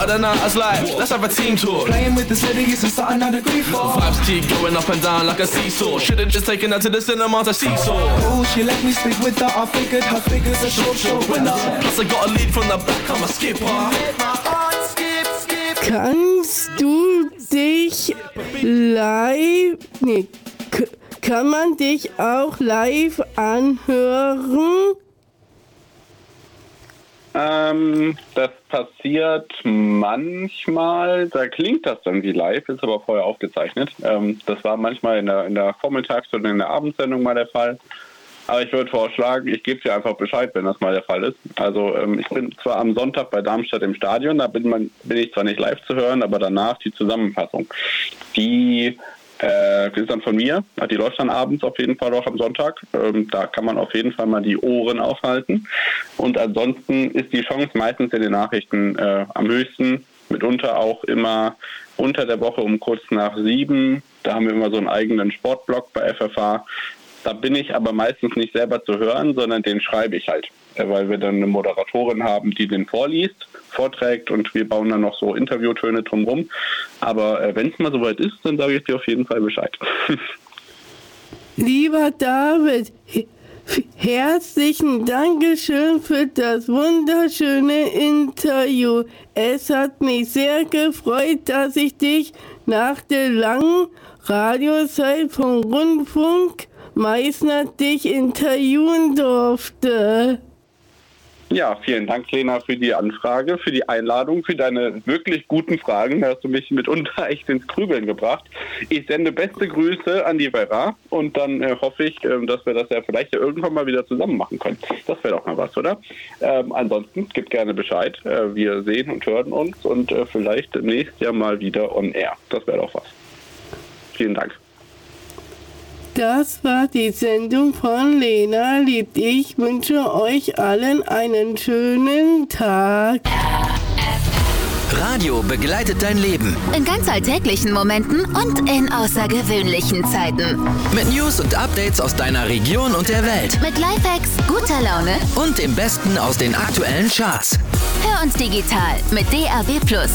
Other night I was like, let's have a team talk. Playing with the city isn't something I'd agree for. Vibes keep going up and down like a seesaw. Should've just taken her to the cinema to seesaw. Oh, she let me sleep with her. I figured her figure's a short winner. Plus I got a lead from the back, I'm a skipper. Kannst du dich live... Nee, kann man dich auch live anhören? Das passiert manchmal, da klingt das dann wie live, ist aber vorher aufgezeichnet. Das war manchmal in der Vormittags- oder in der Abendsendung mal der Fall. Aber ich würde vorschlagen, ich gebe dir einfach Bescheid, wenn das mal der Fall ist. Also ich bin zwar am Sonntag bei Darmstadt im Stadion, da bin ich zwar nicht live zu hören, aber danach die Zusammenfassung. Die ist dann von mir, die läuft dann abends auf jeden Fall auch am Sonntag. Da kann man auf jeden Fall mal die Ohren aufhalten. Und ansonsten ist die Chance meistens in den Nachrichten am höchsten, mitunter auch immer unter der Woche um kurz nach 7. Da haben wir immer so einen eigenen Sportblog bei FFH. Da bin ich aber meistens nicht selber zu hören, sondern den schreibe ich halt, weil wir dann eine Moderatorin haben, die den vorträgt und wir bauen dann noch so Interviewtöne drumherum. Aber wenn es mal soweit ist, dann sage ich dir auf jeden Fall Bescheid. Lieber David, herzlichen Dankeschön für das wunderschöne Interview. Es hat mich sehr gefreut, dass ich dich nach der langen Radiozeit vom Rundfunk Meißner dich interviewen durfte. Ja, vielen Dank, Lena, für die Anfrage, für die Einladung, für deine wirklich guten Fragen. Da hast du mich mitunter echt ins Grübeln gebracht. Ich sende beste Grüße an die Vera und dann hoffe ich, dass wir das ja vielleicht irgendwann mal wieder zusammen machen können. Das wäre doch mal was, oder? Ansonsten gib gerne Bescheid. Wir sehen und hören uns und vielleicht nächstes Jahr mal wieder on air. Das wäre doch was. Vielen Dank. Das war die Sendung von Lena Liebt. Ich wünsche euch allen einen schönen Tag. Radio begleitet dein Leben. In ganz alltäglichen Momenten und in außergewöhnlichen Zeiten. Mit News und Updates aus deiner Region und der Welt. Mit Lifehacks, guter Laune und dem Besten aus den aktuellen Charts. Hör uns digital mit DAB+.